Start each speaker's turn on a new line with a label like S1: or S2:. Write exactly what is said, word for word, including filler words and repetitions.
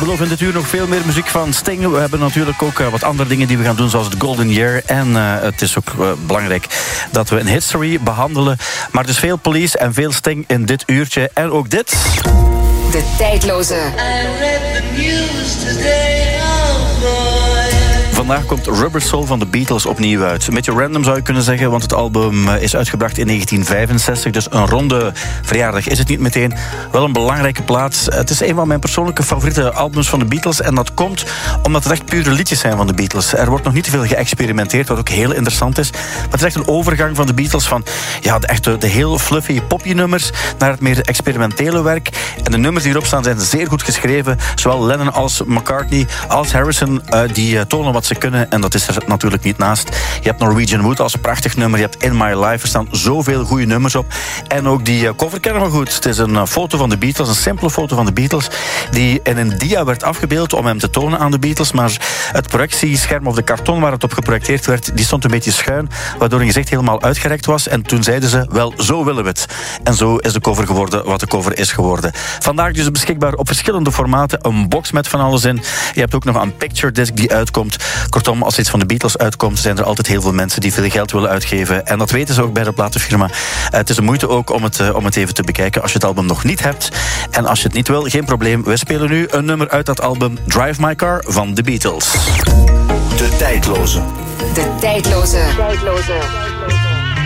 S1: beloof in dit uur nog veel meer muziek van Sting. We hebben natuurlijk ook uh, wat andere dingen die we gaan doen, zoals het Golden Year. En uh, het is ook uh, belangrijk dat we een history behandelen. Maar dus veel Police en veel Sting in dit uurtje. En ook dit.
S2: De tijdloze.
S3: I read the news today, oh boy.
S1: Vandaag komt Rubber Soul van de Beatles opnieuw uit. Een beetje random zou je kunnen zeggen, want het album is uitgebracht in negentien vijfenzestig. Dus een ronde verjaardag is het niet meteen. Wel een belangrijke plaats. Het is een van mijn persoonlijke favoriete albums van de Beatles. En dat komt omdat het echt pure liedjes zijn van de Beatles. Er wordt nog niet te veel geëxperimenteerd, wat ook heel interessant is. Maar het is echt een overgang van de Beatles van ja, de, echt de, de heel fluffy poppy nummers naar het meer experimentele werk. En de nummers die erop staan zijn zeer goed geschreven. Zowel Lennon als McCartney als Harrison uh, die uh, tonen wat ze kunnen. En dat is er natuurlijk niet naast. Je hebt Norwegian Wood als een prachtig nummer. Je hebt In My Life. Er staan zoveel goede nummers op. En ook die uh, cover kennen we goed. Het is een uh, foto van de Beatles. Een simpele foto van de Beatles. Die in een dia werd afgebeeld om hem te tonen aan de Beatles. Maar het projectiescherm of de karton waar het op geprojecteerd werd, die stond een beetje schuin. Waardoor een gezicht helemaal uitgerekt was. En toen zeiden ze, wel, zo willen we het. En zo is de cover geworden wat de cover is geworden. Vandaag dus beschikbaar op verschillende formaten. Een box met van alles in. Je hebt ook nog een picture disc die uitkomt. Kortom, als iets van de Beatles uitkomt, zijn er altijd heel veel mensen die veel geld willen uitgeven. En dat weten ze ook bij de platenfirma. Het is een moeite ook om het, om het even te bekijken als je het album nog niet hebt. En als je het niet wil, geen probleem. We spelen nu een nummer uit dat album Drive My Car van de Beatles.
S4: De tijdloze.
S2: De tijdloze. Tijdloze.